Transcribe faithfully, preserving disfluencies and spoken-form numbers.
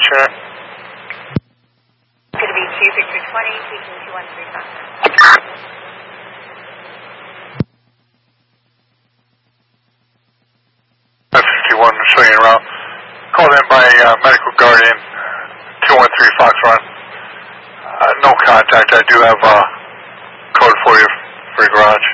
unit. It's going to be two Victor twenty, taking two one three five. F fifty-one, showing you around. Called in by uh, Medical Guardian, two one three Fox Run. Uh, no contact. I do have uh, code for you for your garage.